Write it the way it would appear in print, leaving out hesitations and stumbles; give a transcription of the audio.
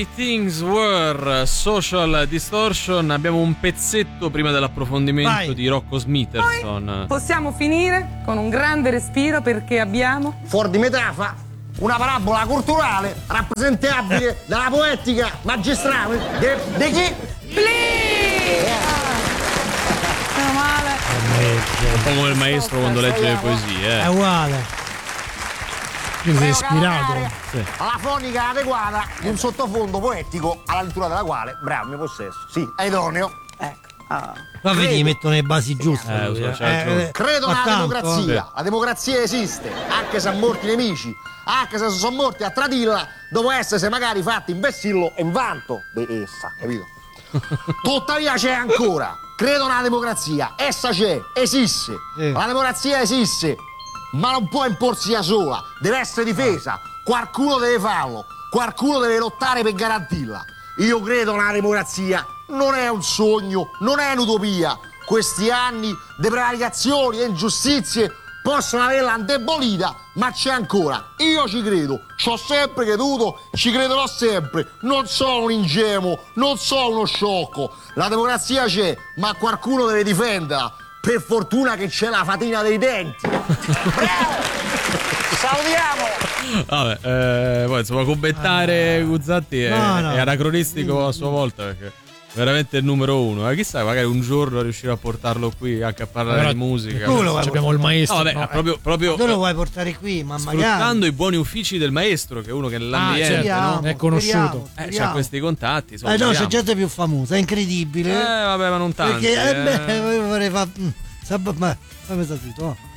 Way Things Were, Social Distortion. Abbiamo un pezzetto prima dell'approfondimento di Rocco Smithson. Poi possiamo finire con un grande respiro perché abbiamo fuori di metafora una parabola culturale rappresentabile dalla poetica magistrale di chi? Meno male. Un po' come il maestro quando legge le poesie. È uguale. Quindi sei ispirato. Sì. Alla fonica adeguata di un sottofondo poetico alla lettura della quale, bravo, mi possesso. Sì, è idoneo. Ecco. Ma vedi, mettono le basi giuste. Credo nella democrazia. La democrazia esiste, anche se ha morti nemici, anche se sono morti a tradirla, dopo essersi magari fatti in vessillo e in vanto di essa, capito? Tuttavia c'è ancora. Credo nella democrazia, essa c'è, esiste. La democrazia esiste, ma non può imporsi da sola, deve essere difesa. Qualcuno deve farlo, qualcuno deve lottare per garantirla. Io credo nella democrazia, non è un sogno, non è un'utopia. Questi anni di prevaricazioni e ingiustizie possono averla indebolita, ma c'è ancora. Io ci credo, ci ho sempre creduto, ci crederò sempre. Non sono un ingenuo, non sono uno sciocco. La democrazia c'è, ma qualcuno deve difenderla. Per fortuna che c'è la fatina dei denti. Bravo! Salutiamo! Vabbè, poi insomma commentare Guzzanti è anacronistico a sua volta, perché veramente è il numero uno. Chissà, magari un giorno riuscirò a portarlo qui anche a parlare di musica. Abbiamo il maestro. No, vabbè, proprio tu lo vuoi portare qui, ma sfruttando magari i buoni uffici del maestro, che è uno che nell'ambiente è conosciuto. C'ha questi contatti. No, c'è gente più famosa, è incredibile. Vabbè, ma non tanti. Perché vorrei fare. Fammi sta zitto.